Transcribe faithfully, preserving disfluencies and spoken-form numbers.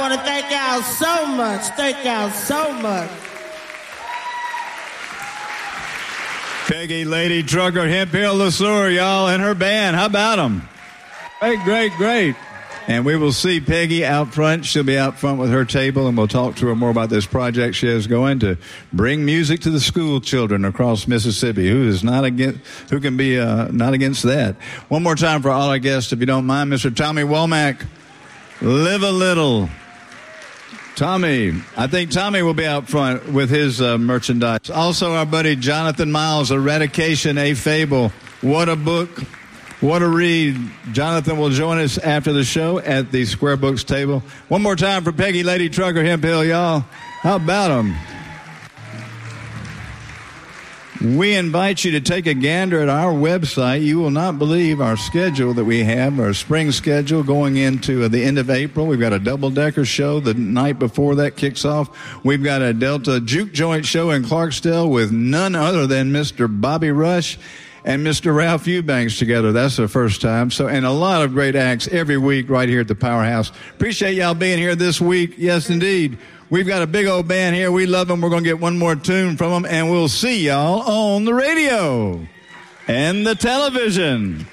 want to thank y'all so much. Thank y'all so much. Peggy Lady Trucker, Hemp Hill LeSueur, y'all, and her band. How about them? Great, great, great. And we will see Peggy out front. She'll be out front with her table, and we'll talk to her more about this project she has going to bring music to the school children across Mississippi. Who is not against? Who can be uh, not against that? One more time for all our guests, if you don't mind, Mister Tommy Womack. Live a little. Tommy, I think Tommy will be out front with his uh, merchandise. Also, our buddy Jonathan Miles, Eradication, A Fable. What a book. What a read. Jonathan will join us after the show at the Square Books table. One more time for Peggy Lady Trucker, Hemp Hill, y'all. How about them? We invite you to take a gander at our website. You will not believe our schedule that we have, our spring schedule going into the end of April. We've got a double-decker show the night before that kicks off. We've got a Delta Juke Joint show in Clarksdale with none other than Mister Bobby Rush and Mister Ralph Eubanks together. That's the first time. So, and a lot of great acts every week right here at the Powerhouse. Appreciate y'all being here this week. Yes, indeed. We've got a big old band here. We love them. We're going to get one more tune from them, and we'll see y'all on the radio and the television.